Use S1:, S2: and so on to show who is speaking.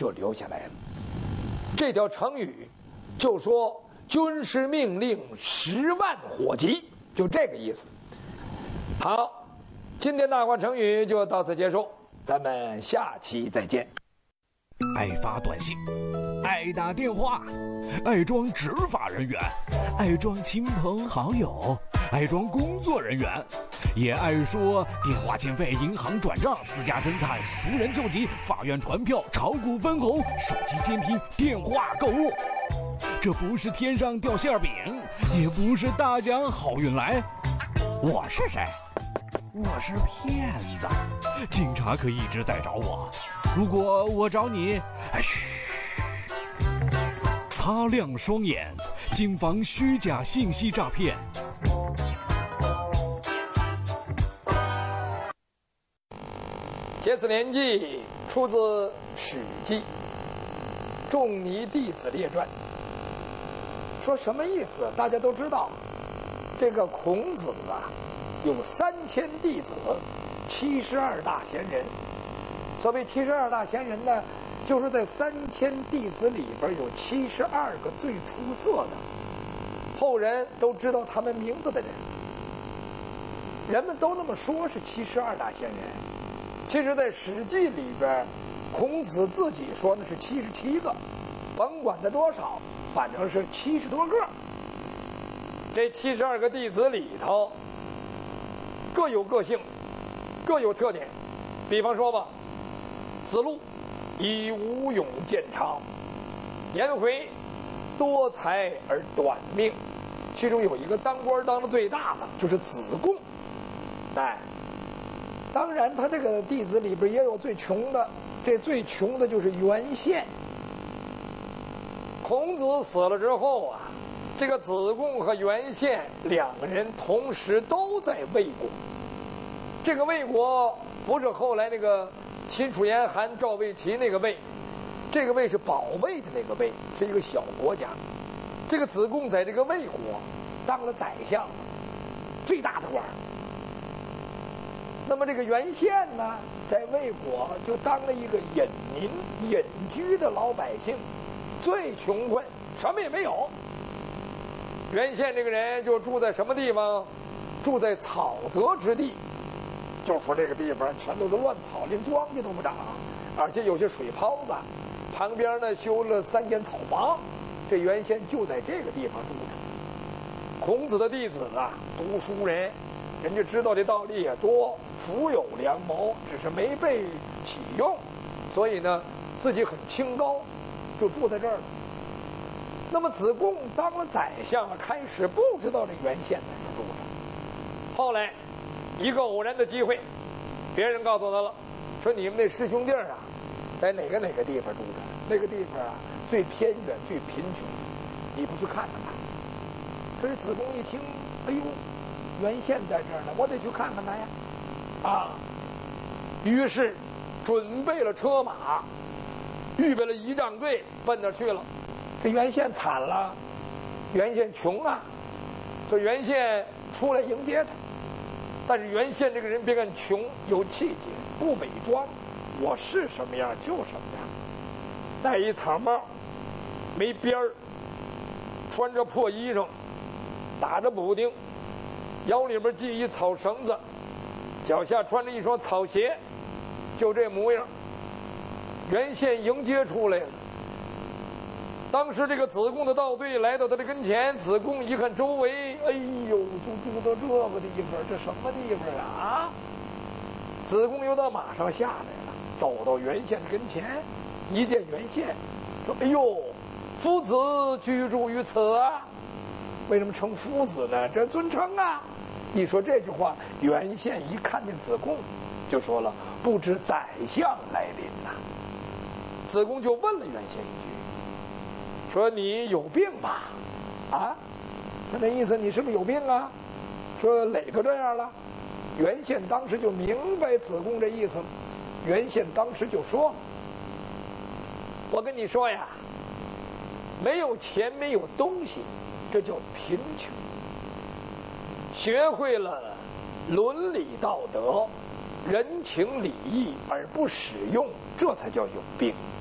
S1: 就留下来了。这条成语就说军师命令10万火急，就这个意思。好，今天大话成语就到此结束，咱们下期再见。
S2: 爱发短信，爱打电话，爱装执法人员，爱装亲朋好友，爱装工作人员，也爱说电话欠费、银行转账、私家侦探、熟人救急、法院传票、炒股分红、手机监听、电话购物。这不是天上掉馅饼，也不是大奖好运来。我是谁？我是骗子，警察可一直在找我。如果我找你，嘘，擦亮双眼，谨防虚假信息诈骗。
S1: 借此年纪出自《史记·仲尼弟子列传》，说什么意思？大家都知道，这个孔子啊，有3000弟子，72大贤人。所谓72大贤人呢，就是在3000弟子里边有72个最出色的，后人都知道他们名字的人。人们都那么说是72大贤人，其实在《史记》里边，孔子自己说的是77个，甭管他多少，反正是70多个。这72个弟子里头，各有个性，各有特点。比方说吧，子路以武勇见长，颜回多才而短命。其中有一个当官当的最大的就是子贡。哎，当然他这个弟子里边也有最穷的，这最穷的就是袁宪。孔子死了之后啊，这个子贡和袁宪2个人同时都在魏国。这个魏国不是后来那个秦楚严韩赵魏齐那个魏，这个魏是保卫的那个魏，是一个小国家。这个子贡在这个魏国当了宰相，最大的官。那么这个袁宪呢，在魏国就当了一个隐民隐居的老百姓，最穷困，什么也没有。袁宪这个人就住在什么地方？住在草泽之地，就说这个地方全都是乱草，连庄稼都不长，而且有些水泡子，旁边呢修了3间草房。这袁宪就在这个地方住着。孔子的弟子啊，读书人，人家知道这道理也多，腹有良谋，只是没被启用，所以呢自己很清高，就住在这儿了。那么子贡当了宰相，开始不知道这袁宪在这住着。后来一个偶然的机会，别人告诉他了，说你们那师兄弟啊，在哪个地方住着？那个地方啊，最偏远、最贫穷，你不去看看他？可是子贡一听，哎呦，袁宪在这儿呢，我得去看看他呀！啊，于是准备了车马，预备了仪仗队，奔那儿去了。这袁宪惨了，袁宪穷啊，所以袁宪出来迎接他。但是袁宪这个人别看穷，有气节，不伪装，我是什么样就什么样。戴一草帽，没边儿，穿着破衣裳，打着补丁，腰里边系一草绳子，脚下穿着一双草鞋，就这模样。袁宪迎接出来了。当时这个子贡的道队来到他的跟前，子贡一看周围，哎呦，就住到这个地方，这什么地方啊？子贡又到马上下来了，走到袁宪跟前，一见袁宪，说：“哎呦，夫子居住于此啊！为什么称夫子呢？这尊称啊！”一说这句话，袁宪一看见子贡，就说了：“不知宰相来临呐。”子贡就问了袁宪一句。说你有病吧？啊，他那意思你是不是有病啊？说累都这样了。袁宪当时就明白子贡这意思了。袁宪当时就说：“我跟你说呀，没有钱没有东西，这叫贫穷。学会了伦理道德、人情礼义而不使用，这才叫有病。”